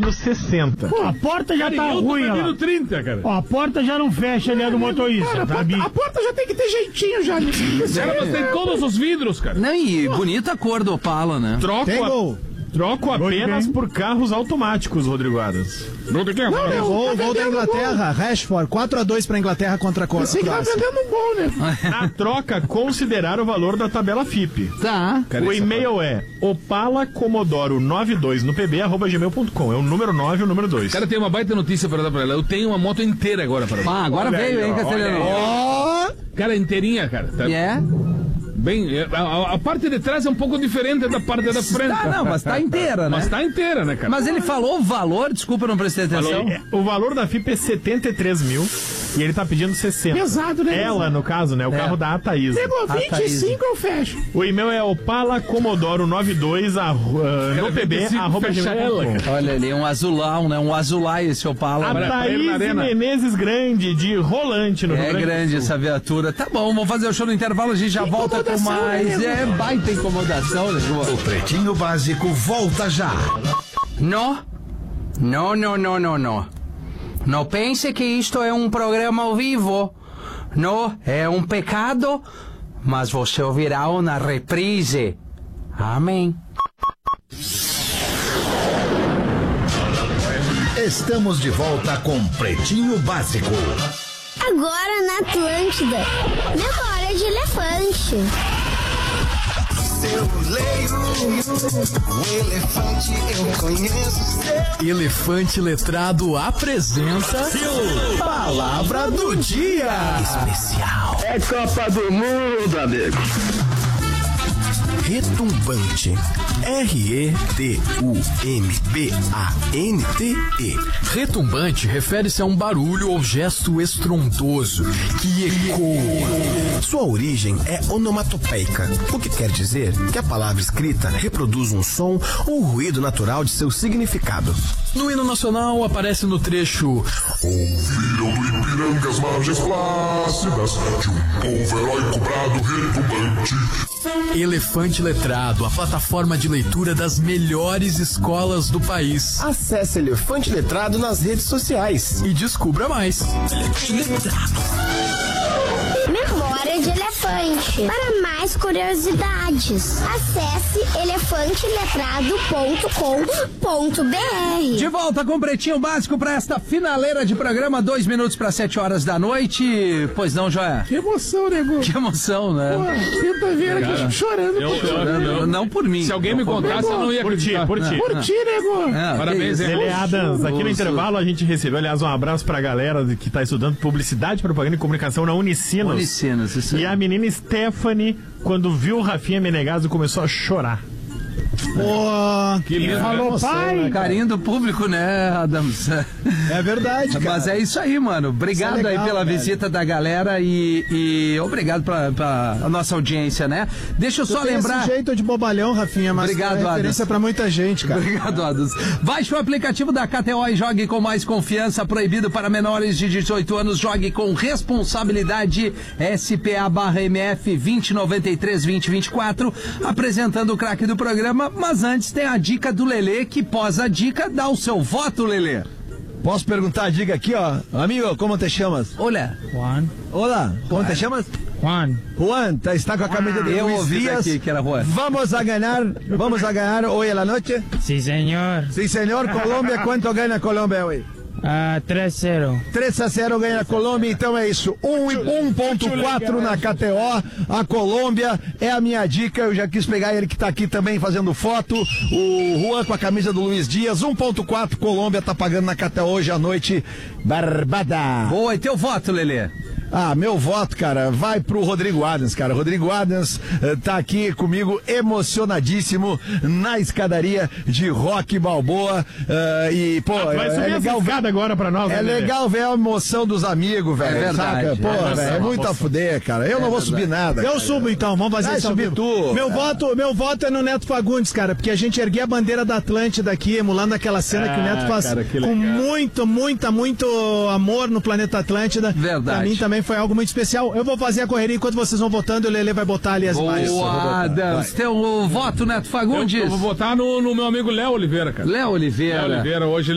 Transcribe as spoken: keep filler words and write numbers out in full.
pedindo sessenta. Pô, a porta já Cara, tá eu tô ruim, pedindo ó. trinta, cara. Ó, a porta já não fecha ali, a do motorista. Cara, a, sabe? porta, a porta já tem que ter jeitinho já. Cara, mas tem todos os vidros, cara. Não, e bonita a cor do Opala, né? Troco, Tem a- gol. troco apenas bem. por carros automáticos, Rodrigo Adams. Não tem que Não, não, meu, Gol, tá gol da vendendo Inglaterra, Rashford, quatro a dois pra Inglaterra contra a Você que tá Croácia. vendendo um gol, né? Na troca, considerar o valor da tabela F I P. Tá. O e-mail é opala comodoro noventa e dois no pb arroba gmail ponto com. É o número nove e o número dois. Cara, tem uma baita notícia pra dar pra ela. Eu tenho uma moto inteira agora para Ah, agora Olha veio, aí, hein, ó, Castelhano? olha aí, Ó, Cara, inteirinha, cara. Tá É? bem. A, a- a parte de trás é um pouco diferente da parte da frente. Tá, não, mas tá inteira, né? Mas tá inteira, né, cara? Mas ele falou o valor, desculpa, eu não prestei atenção. É, o valor da F I P é setenta e três mil e ele tá pedindo sessenta. pesado, né? Ela, no caso, né? O É. carro da Thaís. Pegou A vinte e cinco, eu fecho. O e-mail é opala comodoro noventa e dois arro- ah, no pb vinte e cinco, arroba fecha gmail ponto ela, com. Olha ali, um azulão, né? Um azulai esse Opala. A Pra- pra ir na Thaís arena. Menezes Grande, de Rolante, no Rio É Grande do grande Sul. essa viatura. Tá bom, vamos fazer o show no intervalo, a gente já volta com incomodação, mais. né, É baita incomodação, né? O Pretinho Básico volta já. No, no, no, no, no, no. Não pense que isto é um programa ao vivo. Não, é um pecado, mas você ouvirá na reprise. Amém. Estamos de volta com Pretinho Básico. Agora na Atlântida. Memória de elefante. Elefante Letrado apresenta Palavra do dia. especial É Copa do Mundo, amigo. retumbante. R E T U M B A N T E. Retumbante refere-se a um barulho ou gesto estrondoso que ecoa. Sua origem é onomatopeica, o que quer dizer que a palavra escrita reproduz um som ou ruído natural de seu significado. No hino nacional aparece no trecho Ouviram do Ipiranga as margens plácidas de um povo heróico brado retumbante. Elefante Letrado, a plataforma de leitura das melhores escolas do país. Acesse Elefante Letrado nas redes sociais. E descubra mais. Memória de elefante. Para mais curiosidades, acesse elefante letrado ponto com ponto br. De volta com o Pretinho Básico para esta finaleira de programa, dois minutos para sete horas da noite. Pois não, Joia? Que emoção, nego. Que emoção, né? Pô, tenta-feira aqui chorando. Eu, pô. eu, eu, Não, não por mim. se alguém me contasse, eu não ia Por ti, acreditar. por ti. Por ti, nego. Ah, Parabéns, que isso. hein? Ele é Adams, aqui no Ouço. intervalo a gente recebeu, aliás, um abraço pra galera que tá estudando publicidade, propaganda e comunicação na Unicinos. Unicinos, isso aí. E a menina Stephanie, quando viu o Rafinha Menegaso, começou a chorar. Pô, Que lindo. Falou, pai. Carinho do público, né, Adams? é verdade, cara. Mas é isso aí, mano. Obrigado Isso é legal, aí pela velho. visita da galera e, e obrigado pra, pra a nossa audiência, né? Deixa eu Tu só tem lembrar. esse jeito de bobalhão, Rafinha, mas Obrigado, é referência Adams. pra muita gente, cara. Obrigado, Adams. Baixe o aplicativo da K T O e jogue com mais confiança. Proibido para menores de dezoito anos. Jogue com responsabilidade. S P A barra M F vinte noventa e três vinte vinte e quatro. Apresentando o craque do programa. Mas antes tem a dica do Lelê, que pós a dica dá o seu voto, Lelê. Posso perguntar a dica aqui, ó? Amigo, como te chamas? Olha. Juan. Olá, como te chamas? Juan. Juan, tá, está com a camisa de Eu Luis ouvi Dias. daqui que era Juan. Vamos a ganhar, vamos a ganhar hoy a la noche. Sí, señor. Sí, señor, Colômbia, quanto ganha a Colômbia hoje? Ah, tres cero. três a zero ganha a Colômbia, então é isso. um ponto quatro na K T O. A Colômbia é a minha dica. Eu já quis pegar ele que tá aqui também fazendo foto. O Juan com a camisa do Luiz Dias. um ponto quatro, Colômbia tá pagando na K T O hoje à noite. Barbada. Boa, e teu voto, Lelê? Ah, meu voto, cara, vai pro Rodrigo Adams, cara. Rodrigo Adams eh, tá aqui comigo, emocionadíssimo, na escadaria de Rock Balboa. eh, e, pô, Vai é, subir é essa legal. escada agora pra nós, É né, Lelê? legal ver a emoção dos amigos, velho. É verdade, Saca? Pô, é velho, é muito a fuder, cara. Eu não vou subir nada. Eu cara. subo então, vamos fazer Vai isso ao subir vivo. tu. Meu voto, meu voto é no Neto Fagundes, cara, porque a gente erguer a bandeira da Atlântida aqui, emulando aquela cena que o Neto faz cara, que com legal. muito, muita, muito amor no planeta Atlântida. Verdade. Pra mim também foi algo muito especial. Eu vou fazer a correria enquanto vocês vão votando e o Lelê vai botar ali as imagens. Boa, Adams. Teu voto, Neto Eu, Fagundes. eu vou votar no, no meu amigo Léo Oliveira, cara. Léo Oliveira. Léo Oliveira, hoje ele